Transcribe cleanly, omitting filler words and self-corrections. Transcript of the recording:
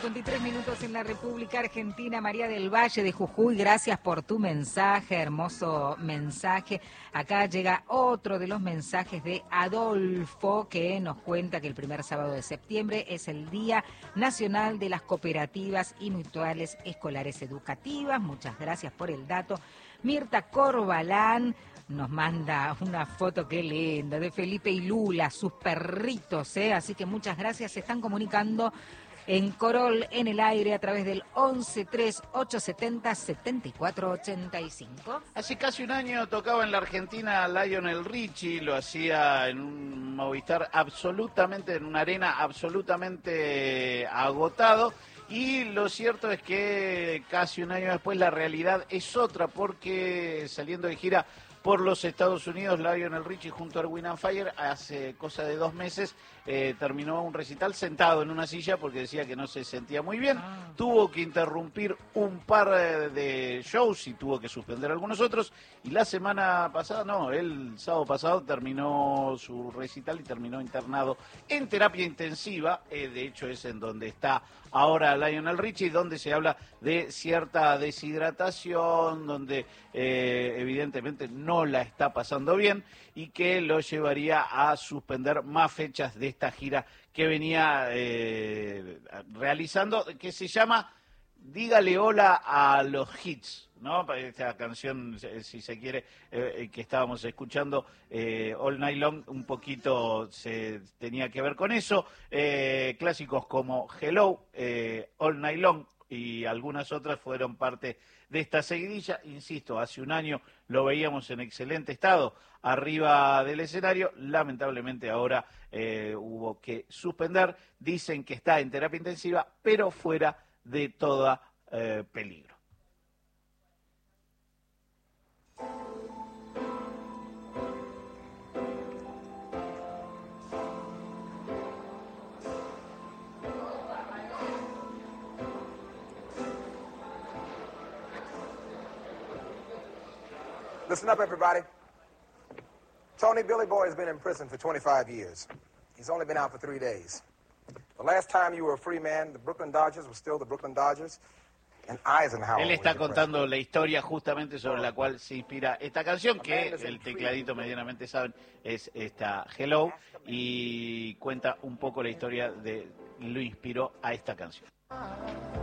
23 en la República Argentina. María del Valle de Jujuy, gracias por tu mensaje, hermoso mensaje. Acá llega otro de los mensajes de Adolfo, que nos cuenta que el primer sábado de septiembre es el Día Nacional de las Cooperativas y Mutuales Escolares Educativas. Muchas gracias por el dato. Mirta Corbalán nos manda una foto, qué linda, de Felipe y Lula, sus perritos, así que muchas gracias. Se están comunicando en Corol en el aire a través del 113870-7485. Hace casi un año tocaba en la Argentina Lionel Richie, lo hacía en un Movistar absolutamente, en una arena absolutamente agotado. Y lo cierto es que casi un año después la realidad es otra, porque saliendo de gira por los Estados Unidos, Lionel Richie junto a Erwin and Fire, hace cosa de 2 meses, terminó un recital sentado en una silla porque decía que no se sentía muy bien. Tuvo que interrumpir un par de shows y tuvo que suspender algunos otros. Y la semana pasada, el sábado pasado terminó su recital y terminó internado en terapia intensiva. De hecho, es en donde está ahora Lionel Richie, donde se habla de cierta deshidratación, donde evidentemente no la está pasando bien y que lo llevaría a suspender más fechas de esta gira que venía realizando, que se llama Dígale Hola a los Hits, ¿no? Esta canción, si se quiere, que estábamos escuchando All Night Long, un poquito se tenía que ver con eso. Clásicos como Hello, All Night Long y algunas otras fueron parte de esta seguidilla. Insisto, hace un año lo veíamos en excelente estado arriba del escenario. Lamentablemente ahora hubo que suspender. Dicen que está en terapia intensiva, pero fuera de toda peligro. Listen up, everybody. Tony Billy Boy has been in prison for 25 years. He's only been out for 3 days. The last time you were a free man, the Brooklyn Dodgers were still the Brooklyn Dodgers, and Eisenhower. Él está contando la historia justamente sobre la cual se inspira esta canción, que el tecladito medianamente saben es esta Hello, y cuenta un poco la historia de lo inspiró a esta canción.